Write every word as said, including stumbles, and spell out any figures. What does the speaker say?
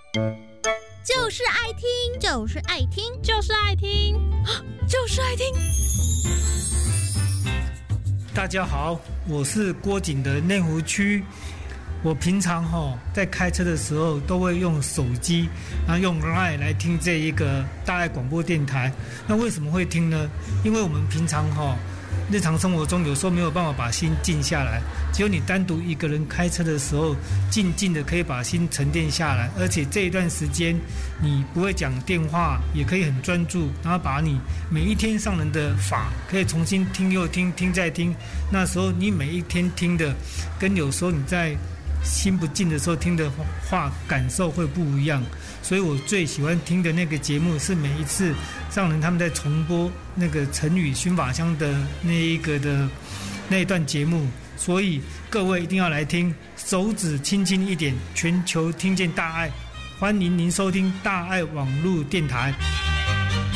就是爱听， 就是爱听， 就是爱听， 就是爱听。 大家好，我是郭景的内湖区。我平常吼在开车的时候都会用手机，然后用 LINE 来听这一个大爱广播电台。那为什么会听呢？因为我们平常吼日常生活中有时候没有办法把心静下来，只有你单独一个人开车的时候，静静的可以把心沉淀下来，而且这一段时间你不会讲电话，也可以很专注，然后把你每一天上人的法可以重新听又听，听再听。那时候你每一天听的，跟有时候你在心不静的时候听的话感受会不一样，所以我最喜欢听的那个节目是每一次上人他们在重播那个陈语熏法香的那一个的那一段节目，所以各位一定要来听，手指轻轻一点，全球听见大爱，欢迎您收听大爱网络电台。